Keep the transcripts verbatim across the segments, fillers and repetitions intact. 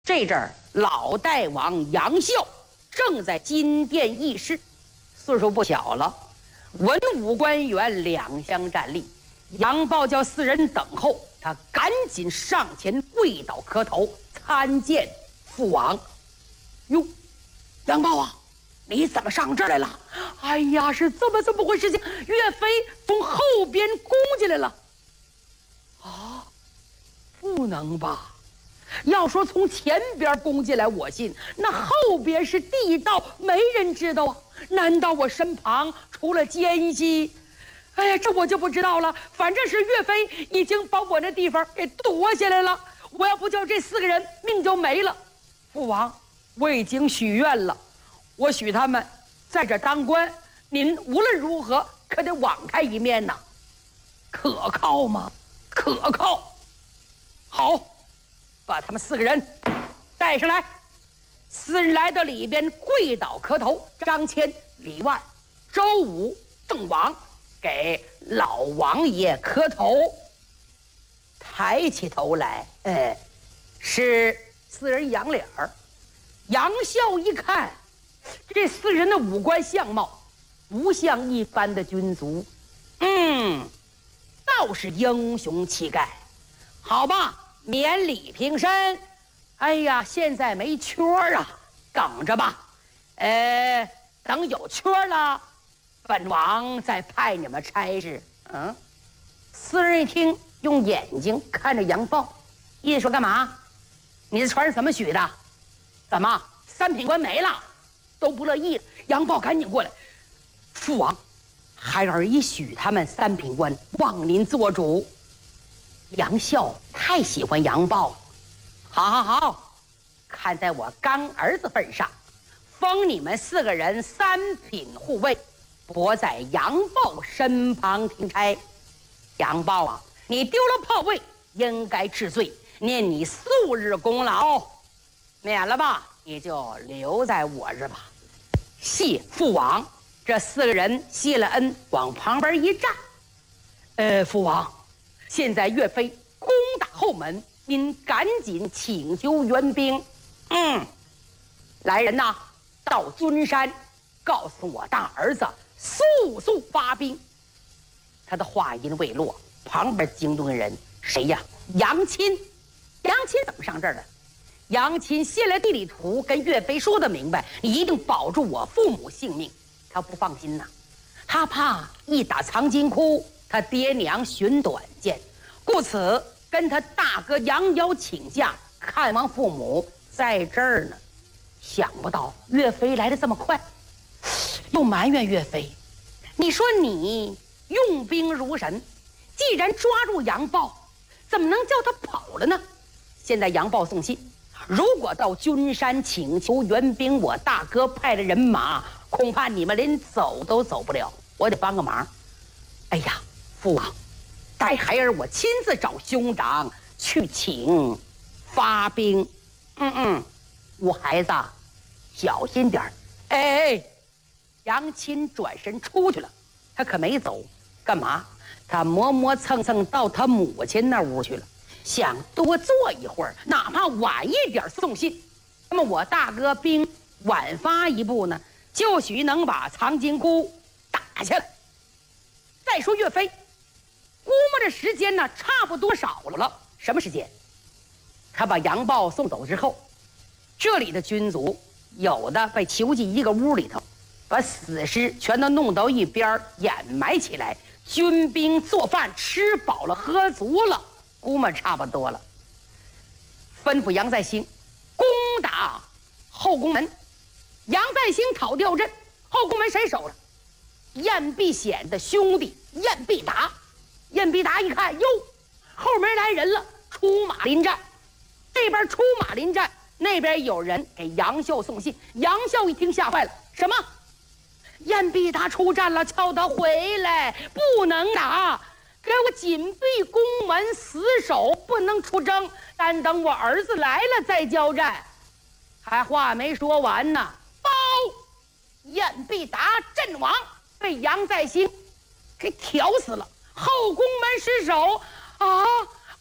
这阵儿老代王杨孝正在金殿议事，岁数不小了，文武官员两相站立。杨豹叫四人等候，他赶紧上前跪倒磕头，参见父王。哟，杨豹啊，你怎么上这儿来了？哎呀，是这么这么回事情，岳飞从后边攻进来了。啊，不能吧？要说从前边攻进来，我信；那后边是地道，没人知道啊。难道我身旁除了奸细？哎呀，这我就不知道了。反正是岳飞已经把我那地方给夺下来了。我要不叫这四个人，命就没了。父王，我已经许愿了，我许他们在这当官，您无论如何可得网开一面呐。可靠吗？可靠。好。把他们四个人带上来。四人来到里边，跪倒磕头。张骞、李万、周武、郑王给老王爷磕头。抬起头来，哎，是四人仰脸儿。杨孝一看，这四人的五官相貌不像一般的军卒，嗯，倒是英雄气概。好吧。免礼平身。哎呀，现在没缺啊，等着吧。呃，等有缺了，本王再派你们差事。嗯，四人一听，用眼睛看着杨豹，意思说干嘛？你这船是怎么许的？怎么三品官没了？都不乐意。杨豹赶紧过来，父王，孩儿已许他们三品官，望您做主。杨孝太喜欢杨豹，好好好，看在我干儿子份上，封你们四个人三品护卫，伯在杨豹身旁听差。杨豹啊，你丢了炮位，应该治罪，念你素日功劳，免了吧，你就留在我这吧。谢父王。这四个人谢了恩，往旁边一站。呃，父王。现在岳飞攻打后门，您赶紧请求援兵。嗯，来人呐，到尊山，告诉我大儿子速速发兵。他的话音未落，旁边惊动的人谁呀？杨钦。杨钦怎么上这儿的？杨钦献了地理图，跟岳飞说的明白，你一定保住我父母性命。他不放心呐，他怕一打藏金窟，他爹娘寻短见，故此跟他大哥杨瑶请假看望父母，在这儿呢。想不到岳飞来得这么快，又埋怨岳飞，你说你用兵如神，既然抓住杨豹，怎么能叫他跑了呢？现在杨豹送信，如果到君山请求援兵，我大哥派的人马恐怕你们连走都走不了，我得帮个忙。哎呀，父王，待孩儿我亲自找兄长去请发兵。嗯嗯，我孩子小心点儿。哎，杨钦转身出去了，他可没走，干嘛？他磨磨蹭蹭到他母亲那屋去了，想多坐一会儿，哪怕晚一点送信。那么我大哥兵晚发一步呢，就许能把藏金窟打下来。再说岳飞估摸着时间呢，差不多少了。什么时间？他把杨豹送走之后，这里的军卒有的被囚禁一个屋里头，把死尸全都弄到一边掩埋起来，军兵做饭吃饱了喝足了，估摸差不多了。吩咐杨再兴攻打后宫门。杨再兴讨吊阵，后宫门谁守了？晏必显的兄弟晏必达。晏必达一看，哟，后面来人了，出马临战。这边出马临战，那边有人给杨秀送信。杨秀一听吓坏了，什么？晏必达出战了，叫他回来，不能打，给我紧闭宫门死守，不能出征，但等我儿子来了再交战。还话没说完呢，包晏必达阵亡，被杨再兴给挑死了。后宫门失守啊，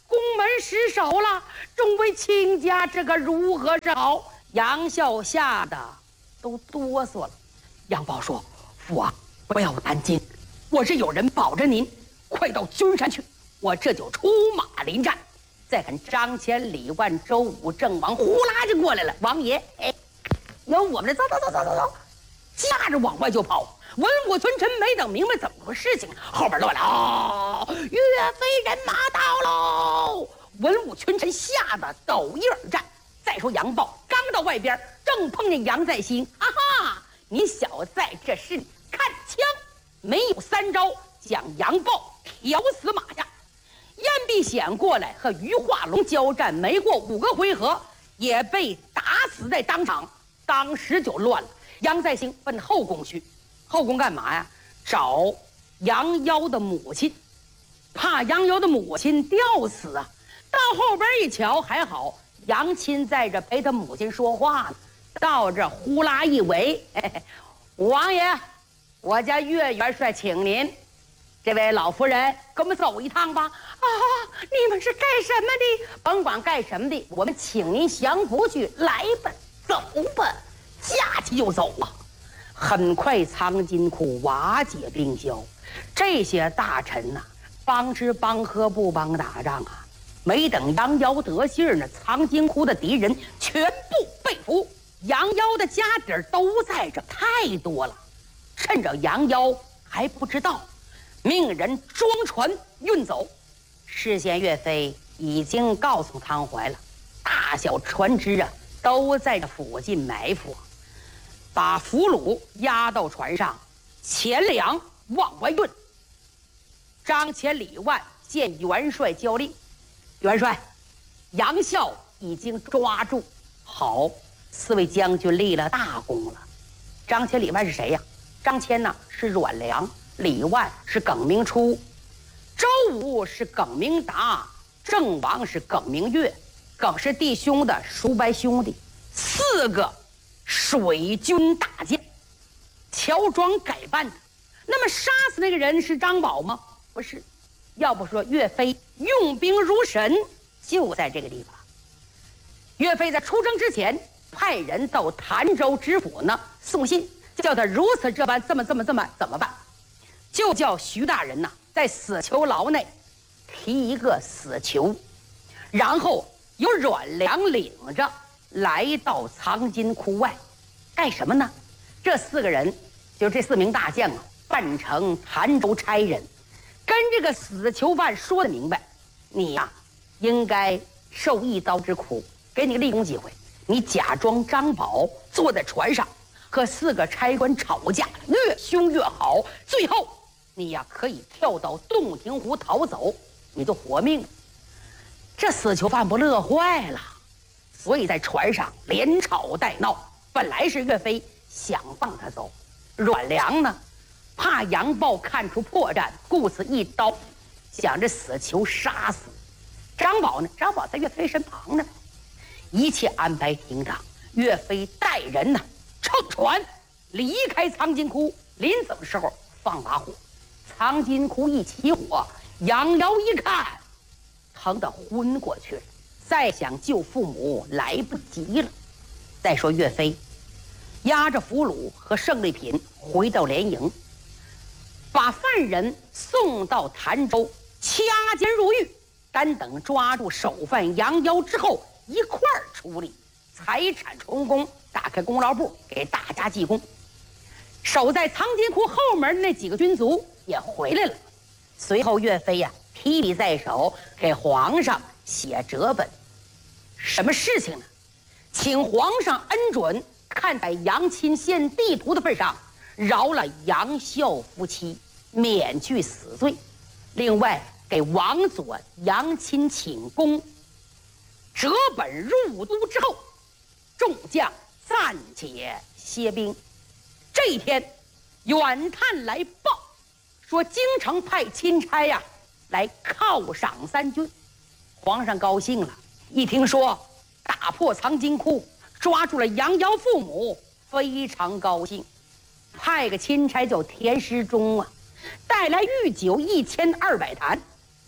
宫门失守了，众位卿家这可如何是好？杨孝吓得都哆嗦了。杨豹说：“父王不要担惊，我这有人保着您，快到军山去，我这就出马临战。”再看张骞、李万、周武、郑王呼啦就过来了。王爷，哎，有我们的，走走走走走走，架着往外就跑。文武群臣没等明白怎么回事情，后边乱了，哦，岳飞人马到喽！文武群臣吓得抖衣而战。再说杨豹刚到外边，正碰见杨再兴，哈哈，你小子在这是看枪，没有三招，将杨豹挑死马下。燕必显过来和于化龙交战，没过五个回合，也被打死在当场，当时就乱了。杨再兴奔后宫去，后宫干嘛呀？找杨夭的母亲，怕杨夭的母亲吊死啊。到后边一瞧，还好杨亲在这陪他母亲说话呢。到这呼啦一围，嘿嘿，王爷，我家岳元帅请您。这位老夫人，跟我们走一趟吧。啊，你们是干什么的？甭管干什么的，我们请您降服去。来吧，走吧，下去就走啊。很快，苍金窟瓦解冰消。这些大臣呐、啊，帮吃帮喝不帮打仗啊。没等杨夭得信呢，苍金窟的敌人全部被俘。杨夭的家底儿都在这，太多了。趁着杨夭还不知道，命人装船运走。事先岳飞已经告诉汤怀了，大小船只啊都在这附近埋伏，把俘虏押到船上，钱粮往外运。张骞、李万见元帅交令，元帅，杨孝已经抓住。好，四位将军立了大功了。张骞、李万是谁呀？张骞呢是阮良，李万是耿明初，周武是耿明达，郑王是耿明岳，耿是弟兄的叔伯兄弟，四个水军大将，乔装改扮的。那么杀死那个人是张宝吗？不是。要不说岳飞用兵如神，就在这个地方。岳飞在出征之前，派人到潭州知府呢送信，叫他如此这般，这么这么这么怎么办？就叫徐大人呐，在死囚牢内提一个死囚，然后由阮良领着来到藏金窟外，干什么呢？这四个人，就这四名大将啊，扮成潭州差人，跟这个死囚犯说的明白，你呀、啊，应该受一刀之苦，给你个立功机会，你假装张宝坐在船上，和四个差官吵架，越凶越好，最后你呀可以跳到洞庭湖逃走，你就活命了。这死囚犯不乐坏了，所以在船上连吵带闹。本来是岳飞想放他走，阮良呢怕杨豹看出破绽，故此一刀想着死囚杀死。张宝呢，张宝在岳飞身旁呢，一切安排停当。岳飞带人呢乘船离开藏金窟，临走的时候放把火，藏金窟一起火，杨瑶一看，疼得昏过去了，再想救父母来不及了。再说岳飞押着俘虏和胜利品回到连营，把犯人送到潭州，掐监入狱，单等抓住首犯杨瑶之后一块儿处理，财产充公，打开功劳簿给大家记功。守在藏金窟后门那几个军卒也回来了。随后岳飞呀、啊、提笔在手，给皇上写折本。什么事情呢？请皇上恩准，看在杨亲献地图的份上，饶了杨孝夫妻，免去死罪。另外给王佐、杨亲请功。折本入武都之后，众将暂且歇兵。这一天，远探来报说京城派钦差呀、啊、来犒赏三军。皇上高兴了，一听说打破藏金窟，抓住了杨瑶父母，非常高兴，派个钦差叫田师忠啊，带来御酒一千二百坛，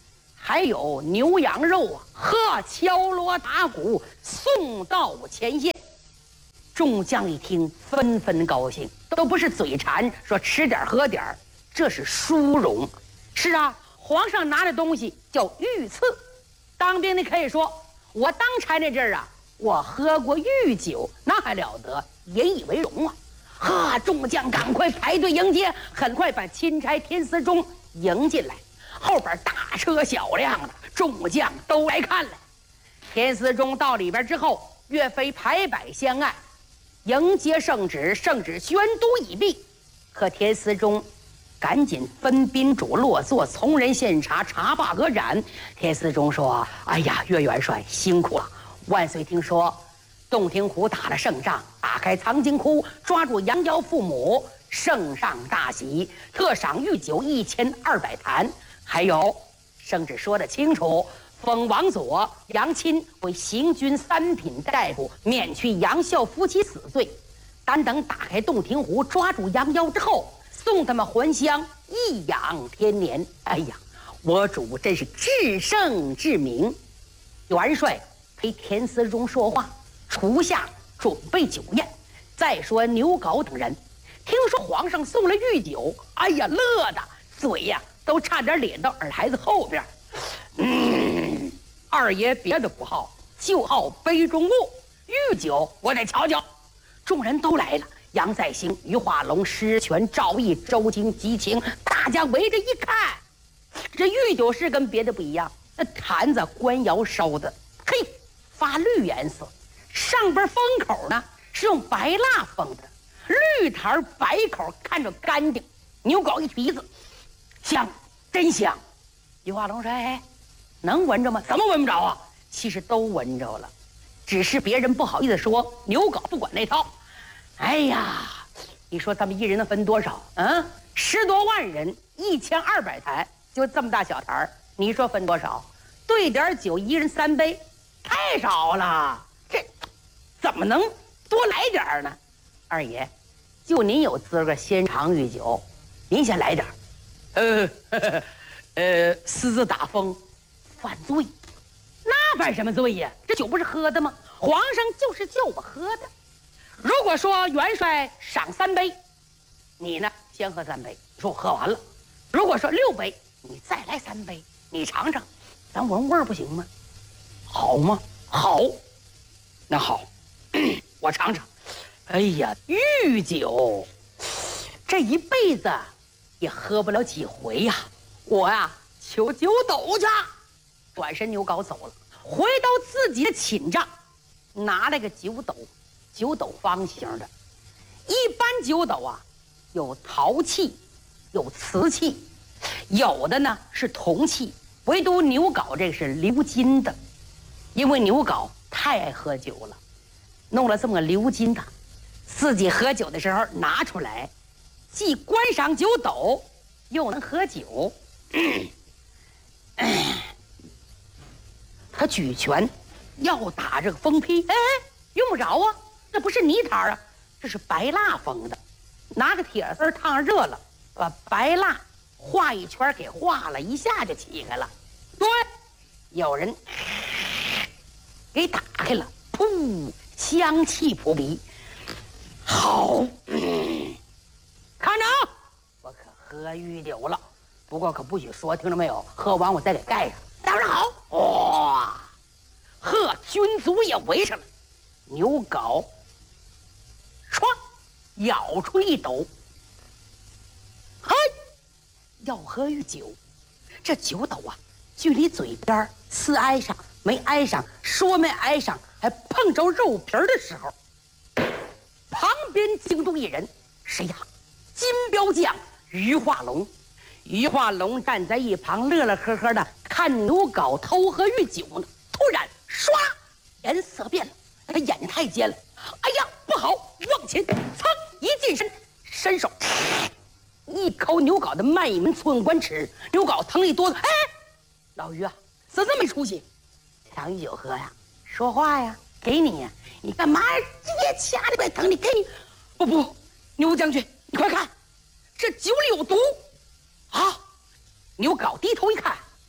还有牛羊肉啊，呵，敲锣打鼓送到前线。众将一听，纷纷高兴，都不是嘴馋，说吃点喝点，这是殊荣。是啊，皇上拿的东西叫御赐。当兵的可以说，我当差那阵儿啊，我喝过御酒，那还了得，引以为荣啊！哈，众将赶快排队迎接，很快把钦差田思忠迎进来，后边大车小辆的，众将都来看了。田思忠到里边之后，岳飞排摆相案，迎接圣旨，圣旨宣读已毕。可田思忠赶紧分宾主落座，从人献茶，茶罢歌盏。田思忠说：“哎呀，岳元帅辛苦了！万岁听说洞庭湖打了胜仗，打开藏经窟，抓住杨妖父母，圣上大喜，特赏御酒一千二百坛。还有，圣旨说得清楚，封王佐、杨钦为行军三品大夫，免去杨孝夫妻死罪。单等打开洞庭湖，抓住杨妖之后，送他们还乡，颐养天年。哎呀，我主真是至圣至明。”元帅陪田思忠说话，厨下准备酒宴。再说牛皋等人，听说皇上送了御酒，哎呀，乐的嘴呀都差点咧到耳台子后边。嗯，二爷别的不好，就好杯中物，御酒我得瞧瞧。众人都来了，杨再兴、于化龙、施权、赵毅、周京、吉清，大家围着一看，这御酒是跟别的不一样，那坛子官窑烧的，嘿，发绿颜色，上边封口呢是用白蜡封的，绿坛白口，看着干净。牛皋一鼻子，香，真香。于化龙说：“哎，能闻着吗？怎么闻不着啊？其实都闻着了，只是别人不好意思说，牛皋不管那套。哎呀，你说咱们一人能分多少？嗯，十多万人，一千二百坛，就这么大小坛，你说分多少？兑点酒，一人三杯，太少了。这怎么能多来点呢？二爷，就您有资格先尝御酒，您先来点。呃呵呵呃，私自打风，犯罪。那犯什么罪呀？这酒不是喝的吗？皇上就是叫我喝的。如果说元帅赏三杯，你呢先喝三杯，说我喝完了。如果说六杯，你再来三杯，你尝尝，咱闻味儿不行吗？好吗？好，那好，我尝尝。哎呀，御酒，这一辈子也喝不了几回呀。我呀、啊，求酒斗去。转身牛皋走了，回到自己的寝帐，拿了个酒斗。酒斗方形的，一般酒斗啊，有陶器，有瓷器，有的呢是铜器，唯独牛皋这是鎏金的，因为牛皋太爱喝酒了，弄了这么个鎏金的，自己喝酒的时候拿出来，既观赏酒斗，又能喝酒。嗯嗯、他举拳要打这个封批，哎，用不着啊。这不是泥坛啊，这是白蜡封的，拿个铁丝烫热了，把白蜡画一圈给化了，一下就起开了。对，有人给打开了，噗，香气扑鼻。好，嗯，看着，我可喝御酒了，不过可不许说，听着没有？喝完我再给盖上。当然好，哇，呵，军卒也围上了，牛皋。唰，舀出一斗，嗨，要喝御酒。这酒斗啊，距离嘴边呲挨上，没挨上，说没挨上，还碰着肉皮的时候，旁边惊动一人，谁呀？金彪将于化龙。于化龙站在一旁，乐乐呵呵的看牛皋偷喝御酒呢。突然，唰，颜色变了，他眼睛太尖了。哎呀，不好！往前，噌，一近身，伸手一抠牛皋的脉门寸关尺。牛皋疼一哆嗦，哎，老于啊，怎么这么没出息？抢御酒喝呀？说话呀？给你呀？你干嘛呀？别掐的，别疼你，给你。不不，牛将军，你快看，这酒里有毒啊！牛皋低头一看，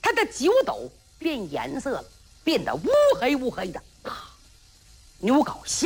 他的酒斗变颜色了，变得乌黑乌黑的啊！牛皋